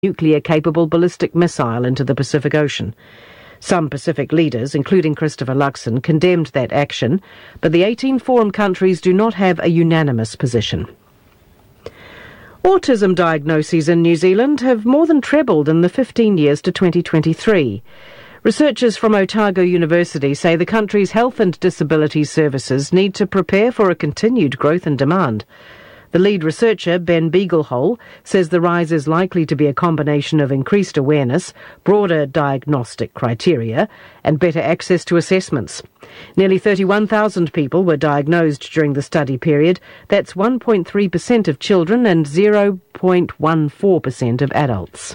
nuclear-capable ballistic missile into the Pacific Ocean. Some Pacific leaders, including Christopher Luxon, condemned that action, but the 18 Forum countries do not have a unanimous position. Autism diagnoses in New Zealand have more than trebled in the 15 years to 2023. Researchers from Otago University say the country's health and disability services need to prepare for a continued growth in demand. The lead researcher, Ben Beaglehole, says the rise is likely to be a combination of increased awareness, broader diagnostic criteria, and better access to assessments. Nearly 31,000 people were diagnosed during the study period. That's 1.3% of children and 0.14% of adults.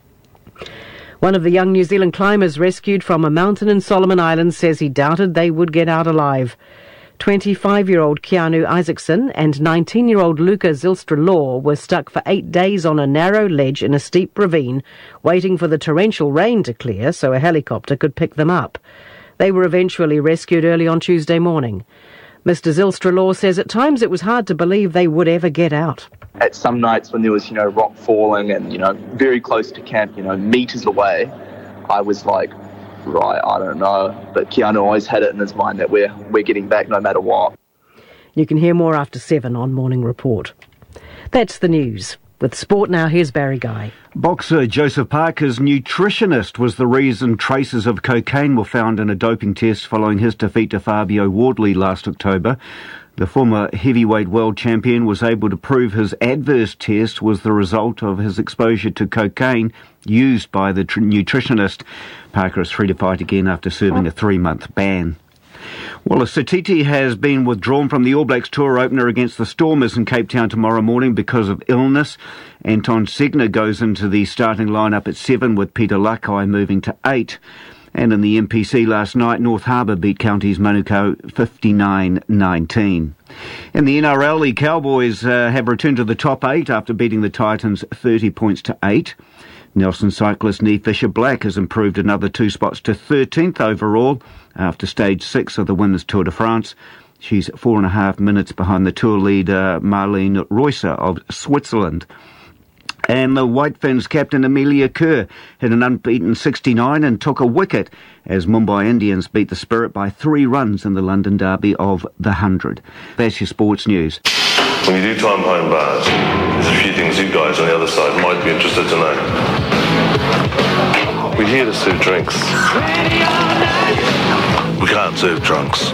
One of the young New Zealand climbers rescued from a mountain in Solomon Islands says he doubted they would get out alive. 25-year-old Keanu Isaacson and 19-year-old Luca Zylstra-Law were stuck for 8 days on a narrow ledge in a steep ravine, waiting for the torrential rain to clear so a helicopter could pick them up. They were eventually rescued early on Tuesday morning. Mr. Zylstra-Law says at times it was hard to believe they would ever get out. At some nights when there was, rock falling and, very close to camp, meters away, I was like, right, I don't know. But Keanu always had it in his mind that we're getting back no matter what. You can hear more after 7 on Morning Report. That's the news. With sport now, here's Barry Guy. Boxer Joseph Parker's nutritionist was the reason traces of cocaine were found in a doping test following his defeat to Fabio Wardley last October. The former heavyweight world champion was able to prove his adverse test was the result of his exposure to cocaine used by the nutritionist. Parker is free to fight again after serving a 3-month ban. Wallace Satiti has been withdrawn from the All Blacks tour opener against the Stormers in Cape Town tomorrow morning because of illness. Anton Segner goes into the starting lineup at 7 with Peter Lakai moving to 8. And in the MPC last night, North Harbour beat Counties Manukau 59-19. In the NRL, the Cowboys have returned to the top 8 after beating the Titans 30 points to 8. Nelson cyclist Nee Fisher-Black has improved another 2 spots to 13th overall after stage 6 of the Women's Tour de France. She's 4.5 minutes behind the tour leader Marlene Reusser of Switzerland. And the White Ferns captain Amelia Kerr hit an unbeaten 69 and took a wicket as Mumbai Indians beat the Spirit by 3 runs in the London derby of the 100. That's your sports news. When you do time behind bars, there's a few things you guys on the other side might be interested to know. We're here to serve drinks. We can't serve drunks.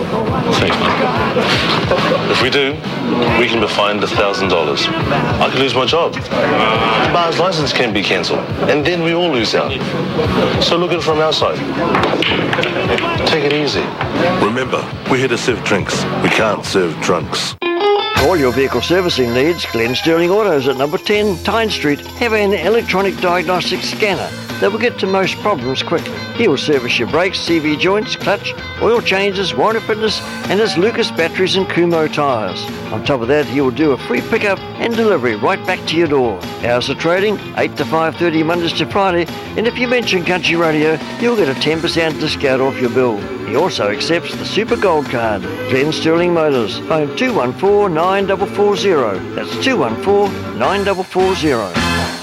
If we do, we can be fined $1,000. I could lose my job. The bar's license can be cancelled, and then we all lose out. So look at it from our side. Take it easy. Remember, we're here to serve drinks. We can't serve drunks. All your vehicle servicing needs, Glenn Sterling Autos at number 10 Tyne Street have an electronic diagnostic scanner that will get to most problems quickly. He will service your brakes, CV joints, clutch, oil changes, warranty fitness, and his Lucas batteries and Kumho tyres. On top of that, he will do a free pickup and delivery right back to your door. Hours of trading, 8 to 5:30 Mondays to Friday, and if you mention Country Radio, you'll get a 10% discount off your bill. He also accepts the Super Gold Card. Glenn Sterling Motors, phone 214-9440. That's 214-9440.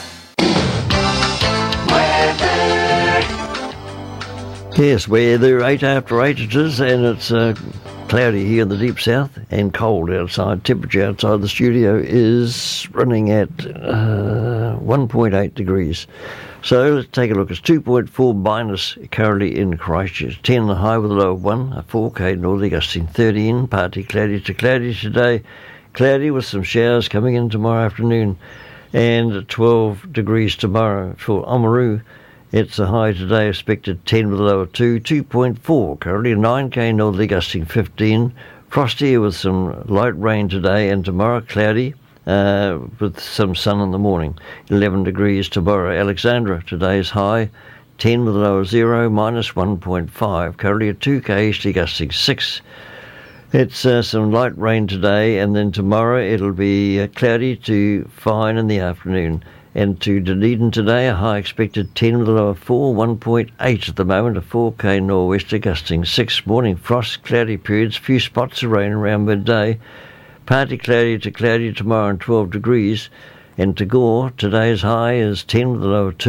Yes, weather 8 after 8 it is, and it's cloudy here in the deep south and cold outside. Temperature outside the studio is running at 1.8 degrees. So let's take a look. It's 2.4 minus currently in Christchurch. 10 the high with a low of 1. A 4K northerly gusting 30 in. Partly cloudy to cloudy today. Cloudy with some showers coming in tomorrow afternoon. And 12 degrees tomorrow for Oamaru. It's a high today, expected 10 with a low of 2, 2.4. Currently 9K northerly gusting 15. Frosty with some light rain today and tomorrow cloudy with some sun in the morning. 11 degrees tomorrow. Alexandra, today's high 10 with a low of 0, minus 1.5. Currently at 2K easterly gusting 6. It's some light rain today and then tomorrow it'll be cloudy to fine in the afternoon. And to Dunedin today, a high expected 10 with a low of 4, 1.8 at the moment, a 4K nor'wester gusting 6. Morning frost, cloudy periods, few spots of rain around midday. Partly cloudy to cloudy tomorrow and 12 degrees. And Tagore, today's high is 10 with a low of 2.